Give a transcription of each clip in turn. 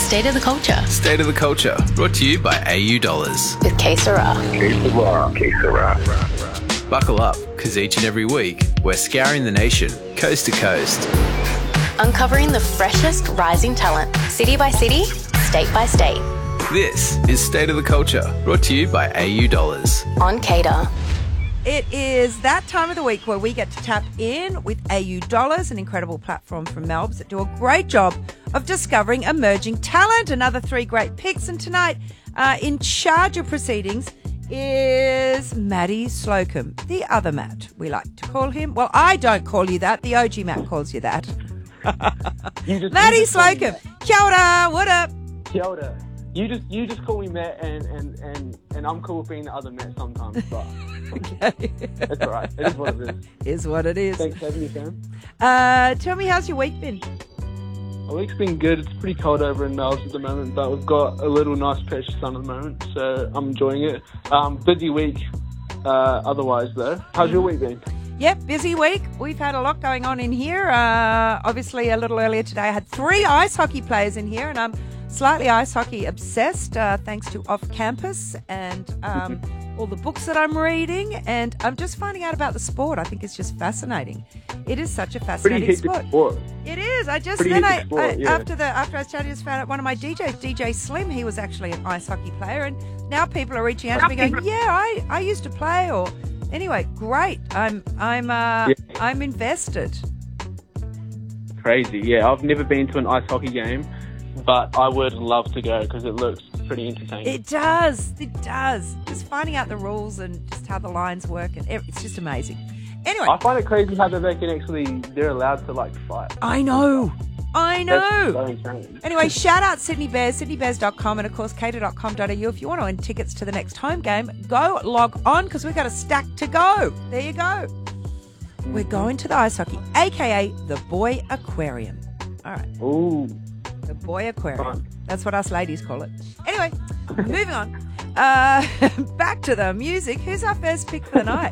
State of the Culture State of the Culture, brought to you by AU Dollars. with K Sarah. Buckle up, because each and every week, we're scouring the nation, coast to coast. Uncovering the freshest rising talent, city by city, state by state, This is State of the Culture, brought to you by AU Dollars. on Cater. It is that time of the week where we get to tap in with AU Dollars, an incredible platform from Melbs that do a great job of discovering emerging talent. Another 3 great picks. And tonight, in charge of proceedings is Matty Slocum, the other Matt, we like to call him. Well, I don't call you that. The OG Matt calls you that. Matty Slocum. Kia ora, what up? Kia ora. You just call me Matt, and I'm cool with being the other Matt sometimes, but Okay. it's all right. It is what it is. Is what it is. Thanks for having me, fam. Tell me, how's your week been? My week's been good. It's pretty cold over in Melbourne at the moment, but we've got a little nice patch of sun at the moment, so I'm enjoying it. Busy week, otherwise though. How's your week been? Yep, busy week. We've had a lot going on in here. Obviously, a little earlier today, I had 3 ice hockey players in here, and I'm slightly ice hockey obsessed, thanks to Off Campus and all the books that I'm reading. And I'm just finding out about the sport. I think it's just fascinating. It is such a Pretty fascinating hectic sport. It is. I just Pretty then hectic sport, yeah. after I started, just found out one of my DJs, DJ Slim. He was actually an ice hockey player, and now people are reaching out to me going, "Yeah, I used to play." Or anyway, great. I'm invested. Crazy, yeah. I've never been to an ice hockey game, but I would love to go because it looks pretty entertaining. It does. It does. Just finding out the rules and just how the lines work, and it's just amazing. Anyway, I find it crazy how they're allowed to fight. I know. That's so insane. Anyway, shout out Sydney Bears, sydneybears.com, and of course cater.com.au. If you want to win tickets to the next home game, go log on because we've got a stack to go. There you go. We're going to the ice hockey, aka the Boy Aquarium. All right. Ooh. The Boy Aquarium. That's what us ladies call it. Anyway, moving on. Back to the music. Who's our first pick for the night?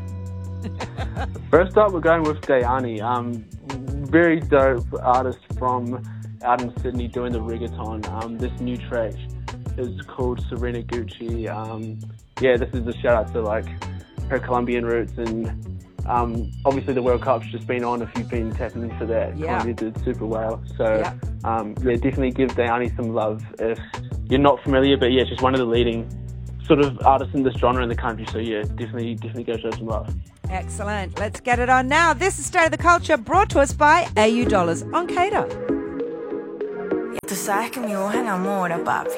First up, we're going with Dayani. Very dope artist from out in Sydney doing the reggaeton. This new track is called Serena Gucci. This is a shout out to her Colombian roots, and obviously the World Cup's just been on. If you've been tapping into that, Yeah. Colombia did super well. So definitely give Dayani some love if you're not familiar. But yeah, she's one of the leading sort of artists in this genre in the country. So yeah, definitely go show some love. Excellent. Let's get it on now. This is State of the Culture, brought to us by AU Dollars on Cater. Tú sabes que mi voz enamora, papi.